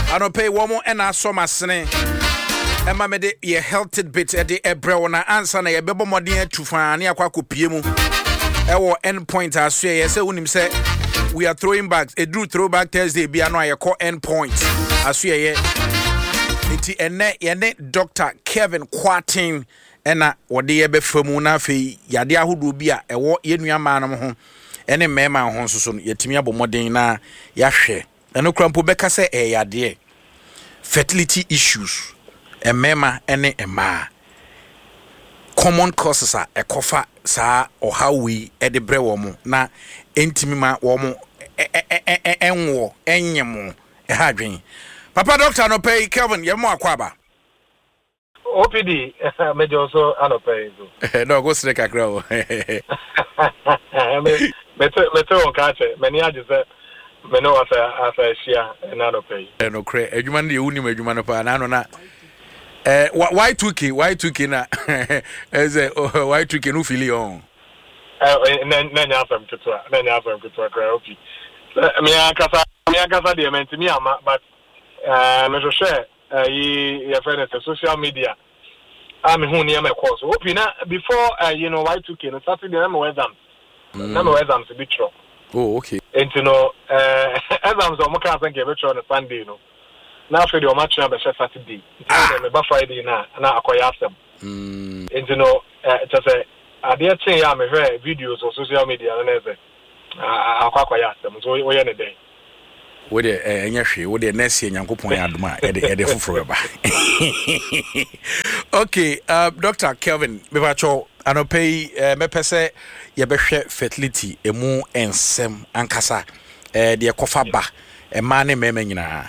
don't pay one more and I saw my sne. Emma made ye healthy bit at the Ebrewana answer na ye bebo modern to find near Kwaku Piemu. Our end point as say, unim say we are throwing back a drew throwback Thursday be a call end point as we ye. Yene Dr. Kevin Quartin ena wode ye be famu na fe yade ahodo bi a ewo ye nuama nam ho ene mema ho nsoso yetimi abomoden na yahwe eno krampo beka se yade fertility issues mema ene ema common causes a ekofa saa ohawi ede bre wo mu na entimi ma wo mu enwo enyemo hadwen papa doctor no pay Kevin ye mo akwaba OPD me also anopay so no go straight akra me on catch many aje say me no asa share na anopay no kre adwuma na ye unim adwuma no pa na no na Y2K na eze Y2K no fili on na nya afam kitwa kra OP me akasa de me ntimi ama but me so share your friends social media. I'm who near my course. Hoping before Y2K no Saturday I'm exams. No exams be true. Oh, okay. And exams on can think be true on Sunday no. Now for the match na be Saturday. Me ba Friday na akoya asem. And just say ade chen ya me hwe videos on social media na say akoya asem. So we na dey. With the Enyashi, with the Nessie and Yankopon Adma, Eddie Fufureba. Okay, Dr. Kelvin, Bevacho, Anopay, Mepese, Yabeshe fertility, emu ensem, ankasa, the Kofaba, a man memena.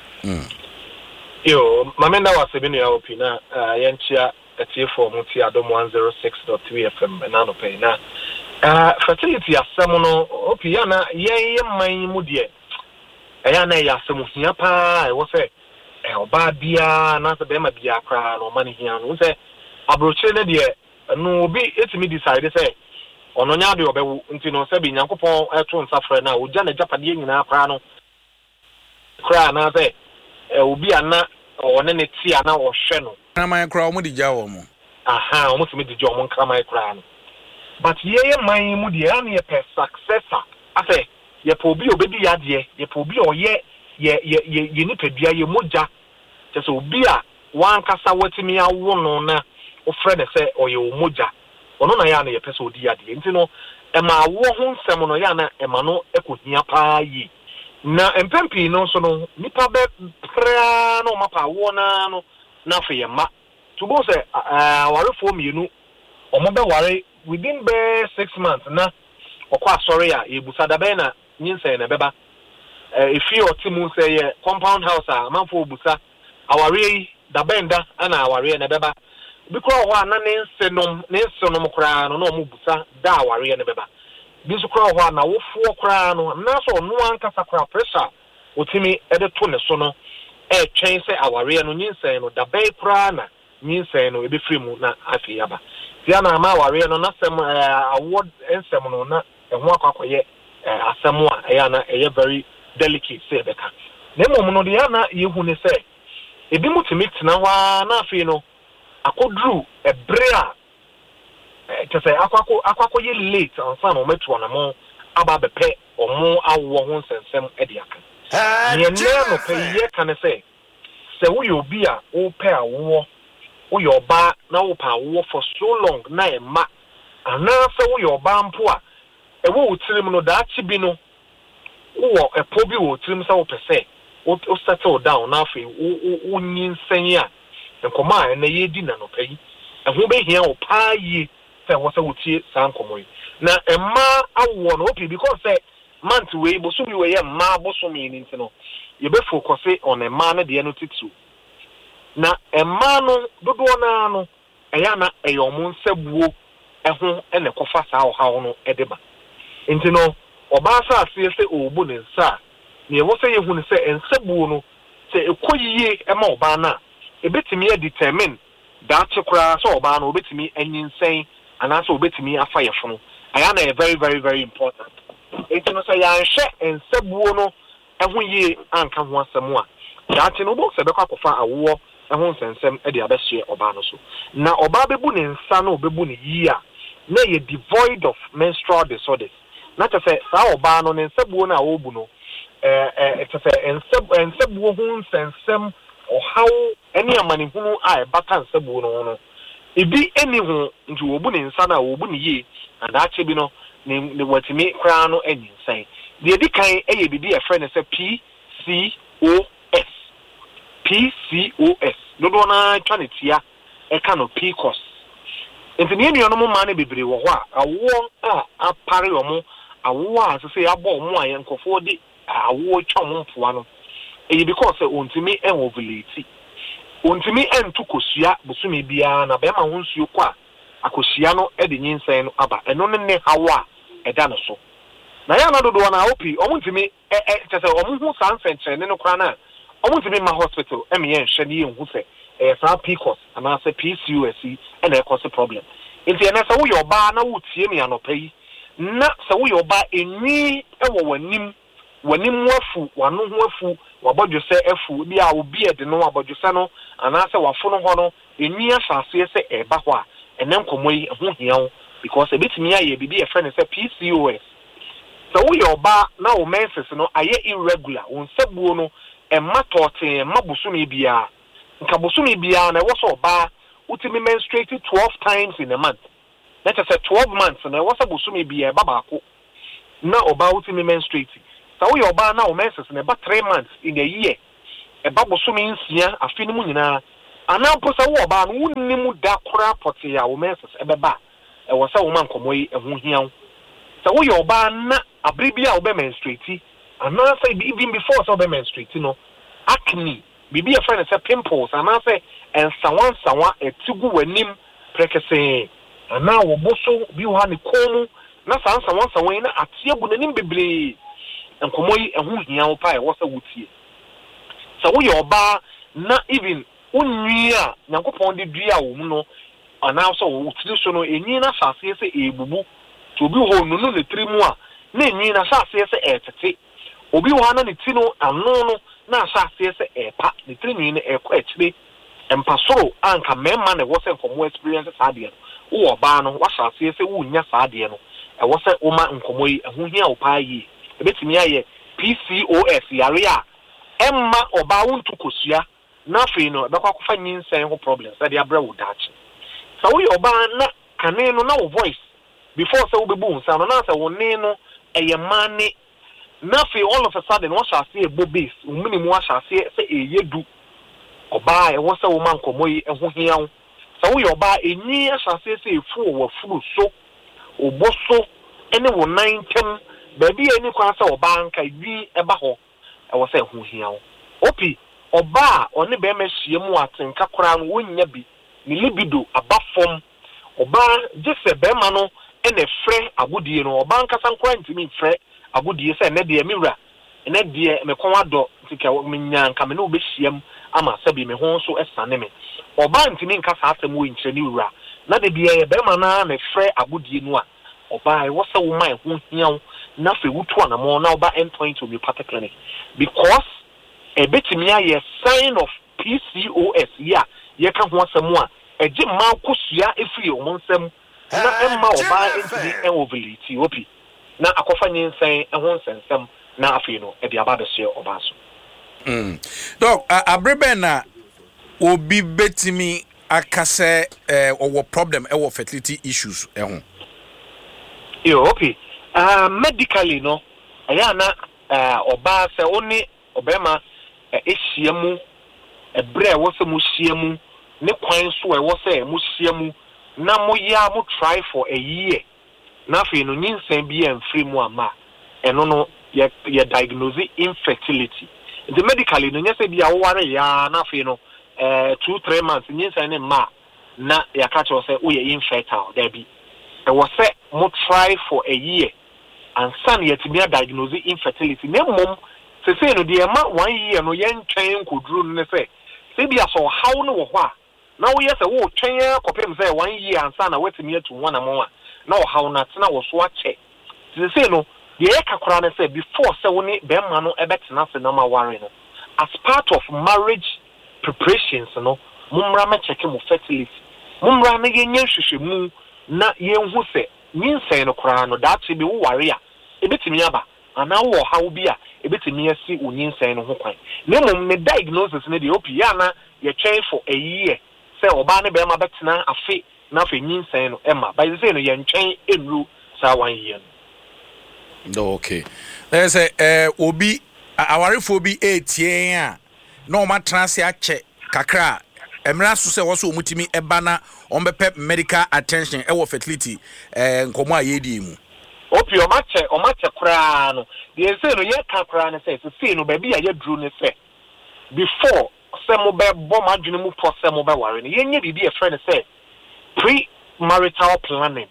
Yo, Mamenda was a minute opina, Yantia, a T4 Mutia Dom 106.3 FM, and Anopay. Fertility, a semono, Opiana, ye, my mudie. Ayana ya semu hia pa e wo se oba bia na se be ma bia kra no mani hia no se abroche ne de no obi etimi decide say ono nya de obewu nti no se bi nyankopon eto nsafre na oja na japade nyina kra no kra na se obi ana one ne ti ana wo hwe no na man kra omo di ja wo mo aha omo timi di ja omo nkra man kra no but ye man mu de ana ye per successor afa ye po bi obedi yade ye po bi oye ye nipadua ye moja te so obi a wan kasa watimi awo no na o frɛ se oye o moja ono na ya na ye pese odi yade nti no e ma awo ho nsɛm no ya na e ma no ekohia pa yi na empempi no so no nipa be pra no mapa awo na no na fe ye ma to bo se awarefo mienu omo be ware within be 6 months na okwa sorry a ebusada be na nyinse na beba if you otimu say compound house a manfo obusa aware da benda ana aware na beba bikro ho ana ne nsenom kra no na omubusa da aware na beba bisu kra ho ana wofuo kra no na so no ankasa kra pressure otimi ede to ne so no twen say aware no nyinse no da be kra na nyinse no ebe free mu na afi yaba tia na ma aware no na sem award ensem no na ehun akwakoye asemu a yana very delicate say beka na mom no de yana yehu ne say ebi mutimi tena hwa na afi no akodru ebre a to say akwako ye late ansa no metu na mo aba bepe omo awo ho nsensem ede aka ye ne no pe ye kan say wo ye obi a wo pe awo wo ye oba na wo pa awo for so long na e ma ana say wo ye oba mpo a ewo utirim no da chi bi no wo epo bi wo utirim sa wo pese wo settle down na afi wo nyinsen a nkoma na ye di na no pai eho be hia wo pa yi se wo se wo tie san komo yi na emma awo no opi because say month we bosu bi we ye ma bosu mi ni ntino ye be focus on emma na de no titu na emma no dodo na no eya na eyomo nsabuo eho ene kofa sa wo ha no edeba ntino oba sa ase se obu ne nsa ne wo se ye hu ne se ensabuo no se ekoyie ema oba na ebetimi e determine da chekura so oba na obetimi anyinsen ana so obetimi afa yefono aya na very very very important ntino se ya nhwe ensabuo no eho yie anka ho asemu a That no box ebe kwa kofa awo ehun sensem e de abehye oba no so na oba bebu ne nsa na obebu ne yi a na ye devoid of menstrual disorders na te se sa oba no ne nsabuo na obu no te se ensabuo hun sensem ohaw ene amanehunu a ebata nsabuo no ebi eni hu nti obu ne nsa na obu ne yi na da che bi no ne watimi kra no enyi nsan de edi kan eye bibi e friend se PCOS. No do na twanitia e ka no PCOS. Enti ne nua no mo ma na bebre wo ho awo a apare omo awo a se abo omo aye nkofo di awo twom mpoa no. Eyi because ontimi ovulate. Ontimi entu kosua busumi bia na be ma ho nsuo kwa akosua no e de nyinsan no aba. Eno ne hawa e da no so. Na ya na dodo na opi omo ntimi tese omo hu sanfenche ne no kra na omuntimi ma hospital emiye nhwede yenhu se sa PCOS ana se PCOS and e cause problem nti na se wo yoba na wo tie mi anopa yi na se wo yoba enwi e wo wanim wafu wanu ho afu wabodwose afu bi a obi e de no wabodwose no ana se wafo no ho no enwi asase se eba ho a ene nkomo yi ho hiawo because ebetimi aye bibi e friend se PCOS se wo yoba na wo menses no aye irregular won sabuo no emma tote emma busumi bia nka busumi bia na wo so ba utimi menstruate 12 times in a month that is 12 months na wo so busumi bia ba baako na oba utimi menstruate so wo yoba na o menses na ba 3 months in a year e ba busumi nsia afini mu nyina ana posa wo oba no wunnimu da kora pote ya o menses e beba e wo sa wo man komoyi e ho hian so wo yoba na abribia wo be menstruate and now say even before so be menstruate no acne bibi a friend say pimples and now say and someone etigu wanim prekese and now wo boso bi wo ha ne komu na someone na atie gu nanim bebre enkomoyi ehun hia wo pa e wo sa wutie so wo yoba na even unwi a nyankopon de dua wo mu no and now so wo tiri so no enyi na sase se ebubu to bi ho no ne trimu a na enyi na sase se etete obi wo na ne ti no ano no na asase se epa ne trinwi ne ekọ akire empasoro anka mema na wo se nkomo experience saade no wo ba no wa asase se wo nya saade no e wo se wo ma nkomo yi ehu hia wo pa yi ebetimi aye PCOS yare a emma oba wontu kosua na fe no be kwa kofa nyinsan ho problem saade abra wo dachi so wo oba na kane no na wo voice before se wo bebu nsa no na se wo ne no eye mane Nothing all of a sudden what shall say bobis, minimum what shall say ye do or buy a what's a woman comoy and who here. So we buy a near shall say fool or fool so or bosso anyone 9 10 baby any class or bank I be a baho. I was say who here. Opi or bar or the bemes yemuat and kakran win yabi, ni libido above form or bar just a bemano and a friend a good year or bank as I'm crying to me friend. Agudi say na de mira na de me kon ado tika menya nka me no behyiam ama sabi me ho so esane me oba ntimi nka sa asem wo nkyereni wura na de bia ye be ma na me frɛ agudi no a oba e wo se wo mai ho hiaw na fe wutu anamo na oba endpoint to homeopathic clinic because e betimi aye sign of PCOS ya ye ka ho asem a eje ma kosua efiri o monsem na emma oba ntimi ovulate opi na akofa nyinsan ehon sensem na afi no e dia ba de se obaso dog abrebe na obi betimi akase owo problem ewo fertility issues ehon okay medically no aya na oba se oni obema ehyiamu ebre wo se mu hyiamu ne kwan so e wo se mu hyiamu na mo ya mo try for a year na fe no nyinsan bi en free mu ama eno no ye diagnose infertility the medically no nyese bi aware ya na fe no 2-3 months nyinsan ne ma na ya ka cho say wo ye infertile there be e wo say mo try for a year and san yet be diagnose infertility ne mom se say no de ma 1 year no yen twen koduru no say se bi aso how no wo ho a na wo ye say wo twen kopem say 1 year and san na wetimi atu one amon a na how na tena wo so ache se no ye kakora na say before say woni be ma no ebetena se na ma ware no as part of marriage preparations no mumra me check mo fertility mumra na yenye hwehwemu na yenhu se nyinsen no kora no that be wo ware a ebetimi aba ana wo hawo bi a ebetimi asi unyinsen no ho kwan na mum ne diagnosis ne de opi ya na ye twɛn for a year say oba ne be ma betena afi na afi nyinsen no ema by say no ye ntwɛn enru sa 1 year no okay there's obi awarefo bi etien a no ma transe ache kakra emra so se wo so omutimi eba na ombepe medical attention e wo fertility nkomo ayedi mu opi o ma che kra no de say no ye ka kra ne say no ba bi a ye dru ne say before say mo be bo madwene mu po say mo be ware ne yenye bibi e friend say pre-marital planning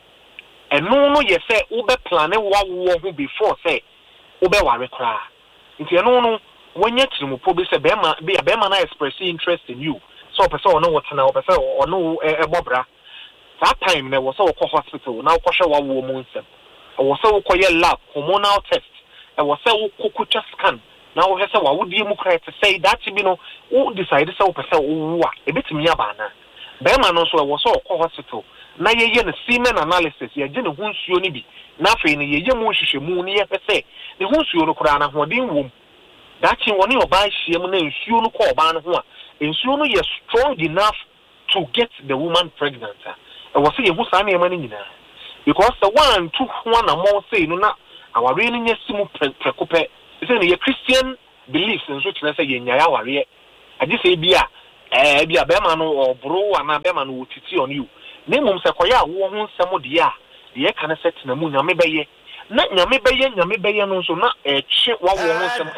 eno no ye say wo be plan wa wo ho before say wo be ware kra nti eno no wonye tirimupo bi say be ma na express interest in you so person ono wotena o person ono ebobra that time na wo so wo hospital na wo hwe wa wo mu nsem wo so wo koye lab hormonal test wo so wo kokucha scan na wo hese wa wo die mu kra to say that bi no wo decide say wo person wo a ebetimi aba na be ma no so wo so wo hospital na ye no semen analysis ye je ne hunsuo ni bi na fe ne ye mu hwehwemu ni ye pese ne hunsuo no kra na hodin wom that thing woni oba hiem na nsuo no ko oba no ho a nsuo no ye strong enough to get the woman pregnant e wo say ye hu sa na ema ni nyina because the one to one among say no na aware ni nyasimu prekope say no ye Christian beliefs nso kire say ye nyaya aware agi say bia bia be ma no obro ana be ma no wotiti on you na mum se koya wo ho nsem de a ye kan set na mu nyame beye na nyame beye no so na eche wa wo ho nsem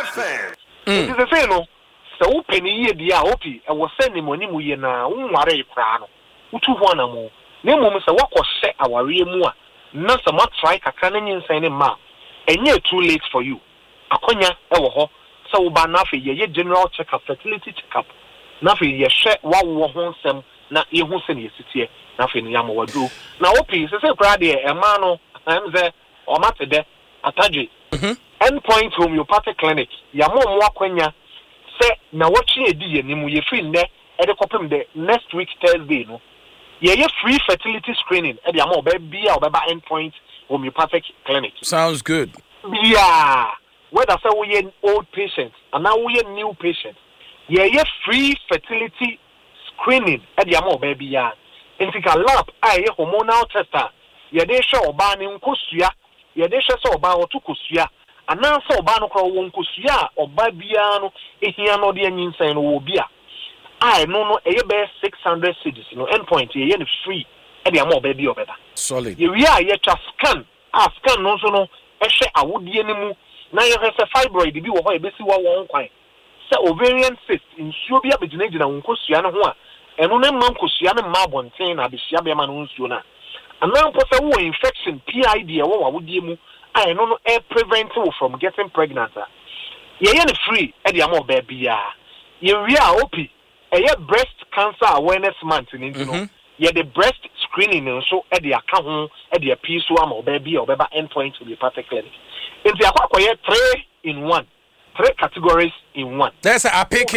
e de say no se wo peni ye dia opi e wo se ni moni mu ye na unware ikra no utu ho na mu na mum se wakɔhye aware mu a na se ma try kakra na nyinsan ne ma enye too late for you akonya e wo ho se wo ba na fe ye general check up fertility check up na fe ye hwe wa wo ho nsem na ye hu se ne yesitie na fe ne yamo wadu na opi se kra de e ma no am ze o matede ataje endpoint homeopathic clinic yamo mo akonya se na wochi edi ye nimu ye free nne e de kopem de next week Thursday no ye free fertility screening e de ama obia obeba endpoint homeopathic clinic sounds good yeah whether say we old patient and now we new patient ye free fertility screening e de ama obia intika lab ai hormonal tester ye de hwe oba ne nkosua ye de hwe se oba otukosua ana se oba no kro wo nkosua oba bia no ehia no de anyinsan no wo bia I no eye be 600 cedis no endpoint ye no free e de am oba bi obeda solid ye wi a ye twa scan scan no so no e hwe awodie ni mu na ye se fibroid bi wo ho e be si wa won kwan se ovarian cyst nsuo bi abegyina nkosua no ho a eno ne man nkosua ne ma bonten na abehia be ma no nsuo na anan po se wo infection PID e wo awodie mu I no prevent you from getting pregnant ye no free e de am oba bia ye wi a opi breast cancer awareness month in no ye the breast screening so e dey aka ho e dey piece am obaby obeba endpoint to be perfect clinic into akwakoye 3 in 1 3 categories in 1 there's a pick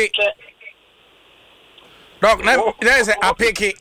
doc there's a pick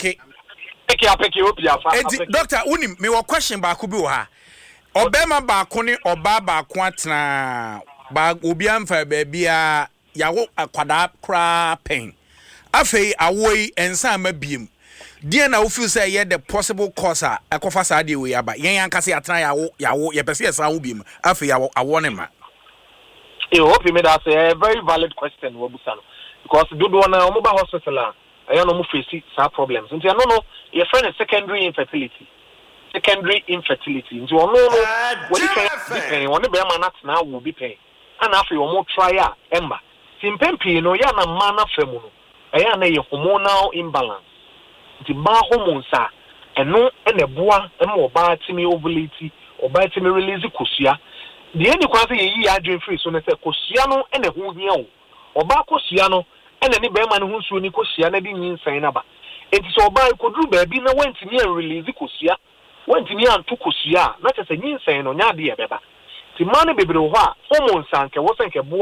doctor unim me wa question ba ko bi wo ha obema ba ko ni oba ba ko atena ba obi amfa ba bia yawo akwada kra pen afei awoi ensa mabiem die na wo feel say ye the possible cause a ekofa sa de we aba yen yankase atena yawo ye pese esa wo biem afei yawo ne ma I hope you made that a very valid question wobusano because do na omo ba hospital a ayo no mo face sa problems nti no your friend is secondary infertility nti ono no wodi kan woni be ma na tena wo bi pen ana afei omo try a emba simpempi no ya na ma na femu no eya na ye hormonal imbalance nti ba hormones a eno ene boa ema oba timi ovulate oba timi release kosua de eni kwanse ye yi adwen free so ne se kosua no ene ho hia wo oba kosua no ene ni be ma ne hunsuo ni kosua na di nyinsan na ba enti so oba ikoduru ba bi na wantimi release kosua wantimi anto kosua na te se nyinsan no nya de ye beba ti ma ne bebre ho a hormones anke wo se nke boa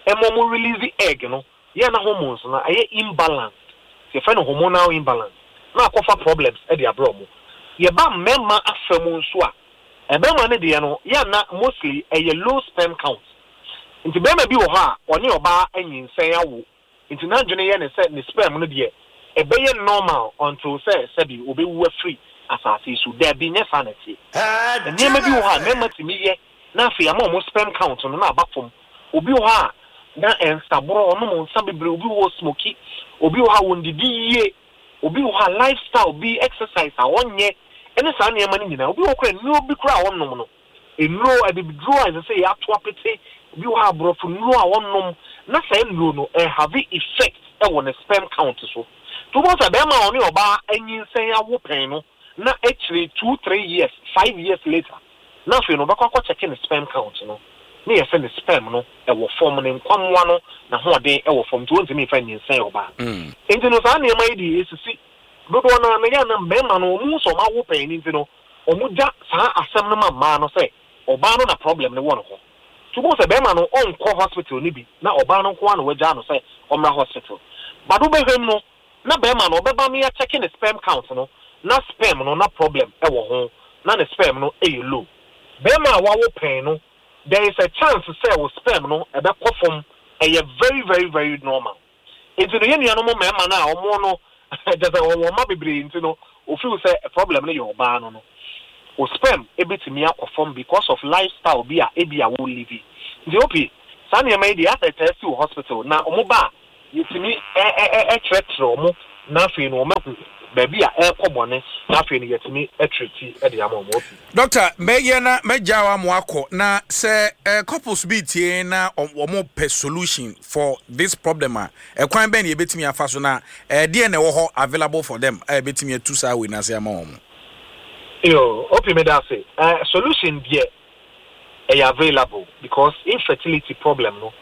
emo release egg no ye na hormones na aye imbalance ye find hormonal imbalance na akofa problems e dey abroad mo ye ba mema afemu nso a ebema ne de no ye na mostly a low sperm count nti bema bi wo ha oni oba anyinsen awo nti na dwene ye ne se ne sperm no de ebeye normal until say bi obewu free asase so there be ne sanity ne ma bi wo ha mema timi ye na afi ama mo sperm count no na abafom obi wo ha na ensabro ono mo nsa bebre obi wo smoky obi wo ha wondidi ye obi wo ha lifestyle bi exercise a wonye ene sa na yema ni nyina obi wo kra ni obi kra wonnom no enro adibidro as say ya to apete obi wo ha brofo nro a wonnom na sa enro no have effect e won sperm count so to bo sa be ma oni oba anyinsen awo pen no na actually 2-3 years 5 years later na fe no ba kwa check in sperm count no na ye send sperm no e wo form ne nkwamwa no na hoden e wo form to wontimi fa nyinsen oba enti no sa na yema yi esisi dodo na na ya na mbema no mu so ma wo pen nti no omuja sa asem no ma no say oba no na problem ne won ho to bo say bema no on call hospital ni bi na oba no kwa no waja no say omra hospital bado be hwem no na bema no obeba me ya check in sperm count no na sperm no na problem e wo ho na ne sperm no e low bema wa wo pen no there is a chance say wo sperm no e be perform e very very very normal enti no ye no mo mema na omo no just a ma bebre nti no o feel say a problem na your ba no o sperm ebetimi perform because of lifestyle bi a ebi a wo live nti opi sa na mai dia test to hospital na omo ba yetimi treatro mo na fe no omaku baby a ekobone na fe no yetimi treat e de am omo opi doctor meyena mejawa mo akọ na se couples bi tie na omo pe solution for this problem a ekwan ben ye betimi afa so na de na wo ho available for them betimi atu sa we na se ama omo yo opi me da say solution there available because infertility problem no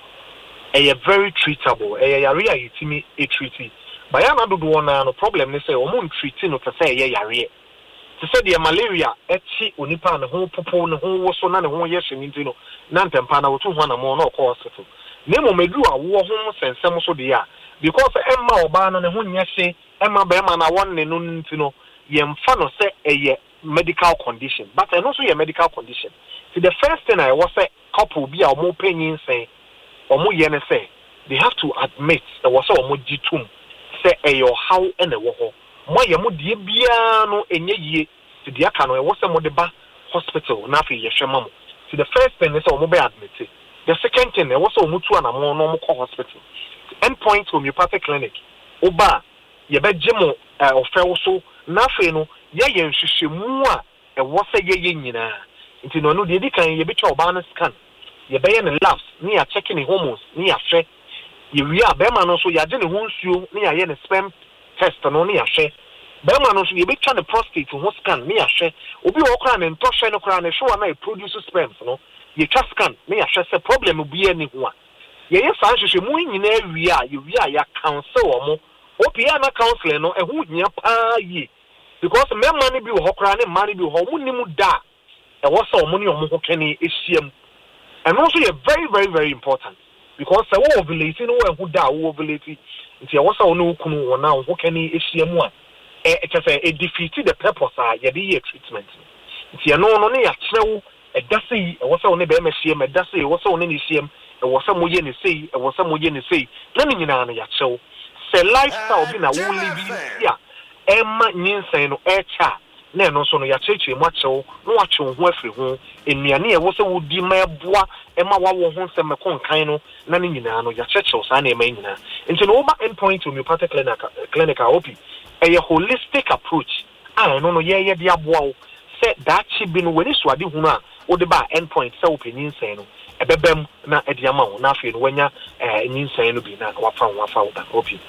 very treatable yare a yetimi treat but ya na dodo na no problem ne say omo treat no to say yare to say the malaria echi onipa ne ho popo ne ho wo so na ne ho ye hwe nti no na ntempa na wotu ho na mo na okọ hospital ne mo medu a wo ho sensem so de ya because emma oba no ne ho nyehye emma be ma na won ne no nti no ye mfa no say medical condition but I know so your medical condition. See the first thing I was say couple be a more penny say or more yen say they have to admit there was so more jitum say your how and a woho more yamu de bia no enye ye to the aka no e was more the ba hospital na fi ye hwema mo. See the first thing is so more be admitted. The second thing there was so more to na more no more hospital endpoint homeopathic clinic oba ye be jimo ofe so na fi no ye nhwehwemu a e wo se ye nyina nti no de di kan ye be che oba no scan ye be ye ne labs ni ya check ni hormones ni ya hwe ye wi a be ma no so ya je ne ho nsuo ni ya ye ne sperm test no ni ya hwe be ma no so ye be twa ne prostate ho scan ni ya hwe obi wo kra ne ntɔhwe no kra ne show na e produce sperms no ye twa scan ni ya hwe se problem bi ye ni ho a ye ye san hwehwemu nyina wi a ye wi a ya counsel omo opia na counseling no e ho nya pa ye because men money be hokra ne money be ho munimu da e wo so mo ne omo hokani ehiem and also ye very very very important because se wo ovulate no we hu da wo ovulate nti e wo so no kunu wona wo hokani ehiem a it say it defeat the purpose ye dey treatment nti no ne ya kyerɛw e da sei e wo so ne be ma hiem e da sei e wo so ne ne hiem e wo so mo ye ne sei e wo so mo ye ne sei na ne nyina no ya kyerɛw se lifestyle bi na wo live ya emma nyinsen no echa na no so no ya cheche mu achew no achew ho afiri ho enuane e wo se wo di ma eboa emma wa wo ho nsem konkan no na ne nyina no ya cheche sa na ema nyina nti no ba endpoint homeopathic clinic opi a holistic approach no ye de aboa wo se da chi bi no wani so ade hu no a wo de ba endpoint se wo penyinsen no ebebem na e de ama wo na afi no wanya nyinsen no bi na wafa wo da opi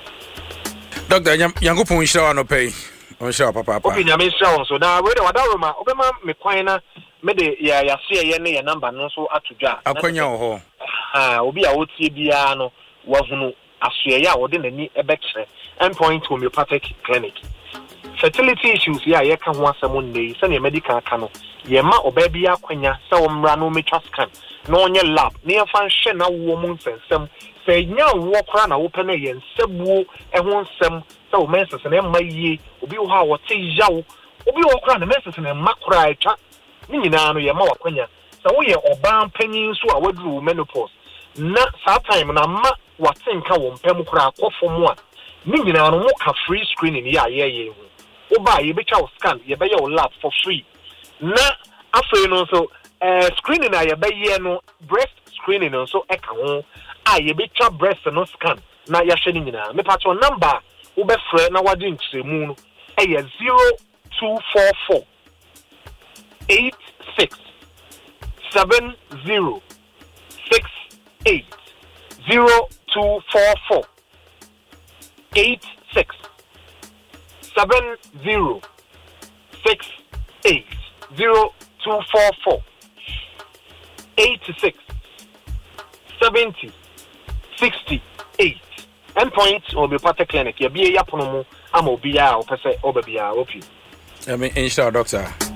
Doctor Yankopon Shira no pay. On share papa. Open ya me share so na we de wadaroma obema me kwan na me de ya se ye ne ye number no so atodwa. Akwanya ho. Obi a wotie bia no wahunu asoye ya wo de nani ebe kire endpoint homeopathic clinic. fertility issues ya ye ka ho asɛm nne sɛ ne medical ka no ye ma obabi akwanya sɛ omra no metwa scan na onye lab na ye fa nhwɛ na wo mu nsɛnsɛm sɛ nya wo kora na wo pɛ na ye nsabuo ɛho nsɛm sɛ o menses na ma yie obi wo ha wote yawo obi wo kora na menses na ma kora atwa ni nyina no ye ma wakwanya sɛ wo ye oban panyin so a waduru menopause na saa time na ma watenka wo mpam kora akɔfo mu a ni nyina no mo ka free screening ya ye hu oba ye betwa scan ye be ye lab for free na afei no so screening na ye be ye no breast screening no so e ka ho a ye betwa breast no scan na ya hwe ni nyina me patcho number wo be frɛ na wade nkyeremu no e ye 0244 86 70 68 0244 86 70 68 0244 86 70 68 endpoint homeopathic clinic ya biye yapono mu ama obiya opese obabia opi I mean inshallah doctor